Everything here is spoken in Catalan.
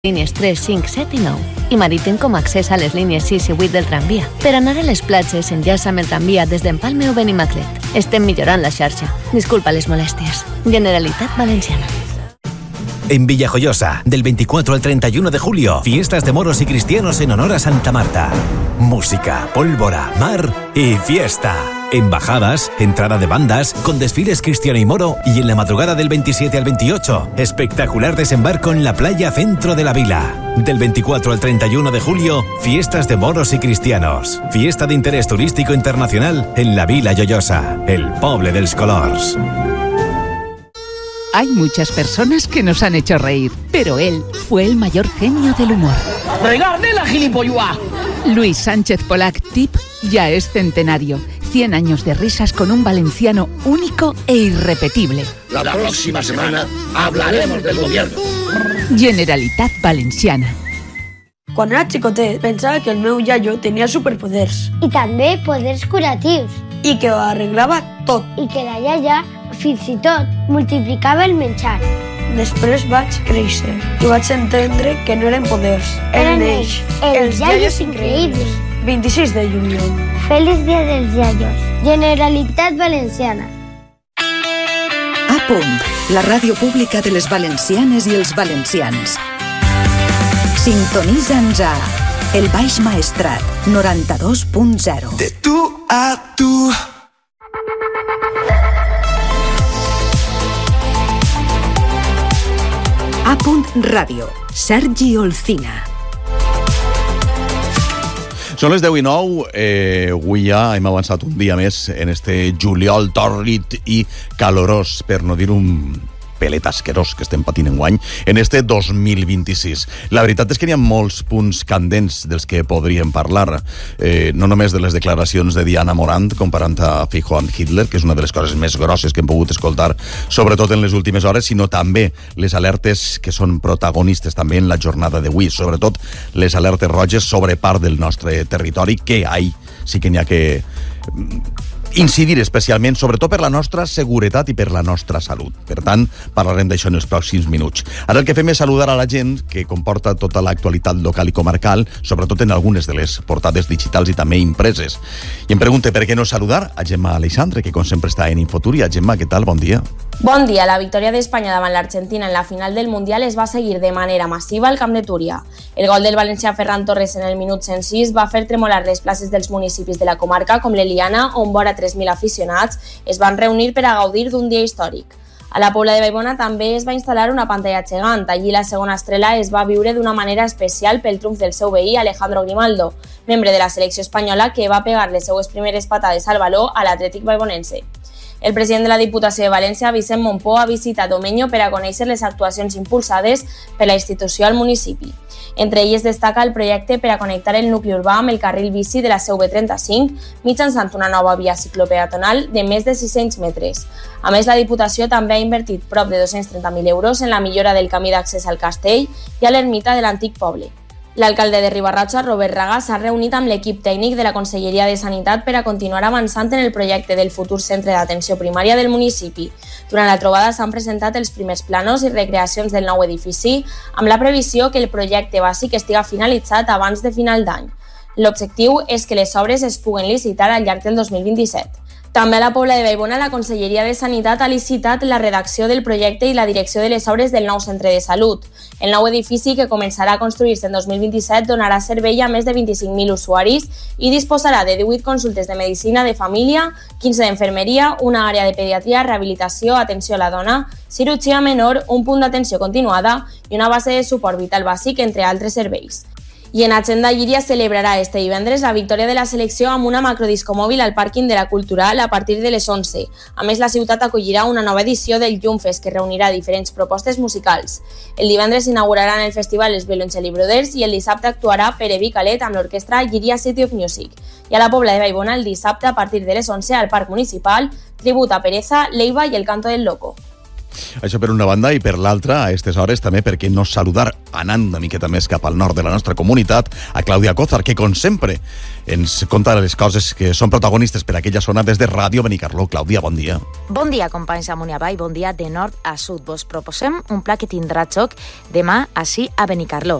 línies 3, 5, 7 i 9. I Marítim com a accés a les línies 6 i 8 del tramvia. Per anar a les platges, enllaça amb el tramvia des d'Empalme o Benimaclet. Estem millorant la xarxa. Disculpa les molèsties. Generalitat Valenciana. En Villajoyosa, del 24 al 31 de julio, fiestas de moros y cristianos en honor a Santa Marta. Música, pólvora, mar y fiesta. Embajadas, entrada de bandas, con desfiles cristiano y moro, y en la madrugada del 27 al 28, espectacular desembarco en la playa centro de la vila. Del 24 al 31 de julio, fiestas de moros y cristianos. Fiesta de interés turístico internacional en la Vila Joiosa, el poble dels colors. Hay muchas personas que nos han hecho reír, pero él fue el mayor genio del humor. ¡Regarde la gilipollas! Luis Sánchez Polac Tip ya es centenario. 100 años de risas con un valenciano único e irrepetible. La próxima semana hablaremos del gobierno. Generalitat Valenciana. Quan era xicotet, pensava que el meu iaio tenia superpoders. I també poders curatius. I que ho arreglava tot. I que la iaia, fins i tot, multiplicava el menjar. Després vaig créixer i vaig entendre que no eren poders. Eren ells, els iaios increïbles. 26 de juliol. Feliç dia dels iaios. Generalitat Valenciana. A punt, la ràdio pública de les valencianes i els valencians. Sintonitza'ns a El Baix Maestrat, 92.0. De tu a tu. A punt ràdio, Sergi Olcina. Són les 10:09, avui ja hem avançat un dia més en este juliol tòrrid i calorós, per no dir un pelet asquerós que estem patint enguany, en este 2026. La veritat és que hi ha molts punts candents dels que podríem parlar, no només de les declaracions de Diana Morant comparant a Feijóo amb Hitler, que és una de les coses més grosses que hem pogut escoltar, sobretot en les últimes hores, sinó també les alertes que són protagonistes també en la jornada d'avui, sobretot les alertes roges sobre part del nostre territori, que sí que n'hi ha que incidir especialment, sobretot per la nostra seguretat i per la nostra salut. Per tant, parlarem d'això en els pròxims minuts. Ara el que fem és saludar a la gent que comporta tota l'actualitat local i comarcal, sobretot en algunes de les portades digitals i també impreses. I em pregunte per què no saludar a Gemma Aleixandre, que com sempre està en Infotúria. Gemma, què tal? Bon dia. Bon dia. La victòria d'Espanya davant l'Argentina en la final del Mundial es va seguir de manera massiva al Camp de Túria. El gol del valencià Ferran Torres en el minut 106 va fer tremolar les places dels municipis de la comarca com l'Eliana, on vora 3.000 aficionats es van reunir per a gaudir d'un dia històric. A la Pobla de Vallbona també es va instal·lar una pantalla gegant. Allí la segona estrela es va viure d'una manera especial pel triomf del seu veí Alejandro Grimaldo, membre de la selecció espanyola, que va pegar les seues primeres patades al baló a l'Atlètic Vallbonense. El president de la Diputació de València, Vicent Montpó, ha visitat Domenyo per a conèixer les actuacions impulsades per la institució al municipi. Entre elles destaca el projecte per a connectar el nucli urbà amb el carril bici de la CV35 mitjançant una nova via ciclopeatonal de més de 600 metres. A més, la Diputació també ha invertit prop de 230.000 euros en la millora del camí d'accés al castell i a l'ermita de l'antic poble. L'alcalde de Ribarratxa, Robert Raga, s'ha reunit amb l'equip tècnic de la Conselleria de Sanitat per a continuar avançant en el projecte del futur centre d'atenció primària del municipi. Durant la trobada s'han presentat els primers plànols i recreacions del nou edifici, amb la previsió que el projecte bàsic estiga finalitzat abans de final d'any. L'objectiu és que les obres es puguen licitar al llarg del 2027. També a la Pobla de Vallbona, la Conselleria de Sanitat ha licitat la redacció del projecte i la direcció de les obres del nou centre de salut. El nou edifici, que començarà a construir-se en 2027, donarà servei a més de 25.000 usuaris i disposarà de 18 consultes de medicina de família, 15 d'enfermeria, una àrea de pediatria, rehabilitació, atenció a la dona, cirurgia menor, un punt d'atenció continuada i una base de suport vital bàsic, entre altres serveis. I en Agenda Llíria celebrarà este divendres la victòria de la selecció amb una macrodiscomòbil al pàrquing de la Cultural a partir de les 11. A més, la ciutat acollirà una nova edició del Llumfest que reunirà diferents propostes musicals. El divendres s'inauguraran el festival Els Violoncelli Brothers i el dissabte actuarà Pere Vicalet amb l'orquestra Llíria City of Music. I a la Pobla de Vallbona el dissabte a partir de les 11 al Parc Municipal, tribut a Pereza, Leiva i el Canto del Loco. Això per una banda, i per l'altra, a aquestes hores també, perquè no saludar, anant una miqueta més cap al nord de la nostra comunitat, a Clàudia Cózar, que com sempre ens conta les coses que són protagonistes per aquella zona des de Ràdio Benicarló. Clàudia, bon dia. Bon dia, companys amunt i avall, bon dia de nord a sud. Vos proposem un pla que tindrà joc demà així a Benicarló.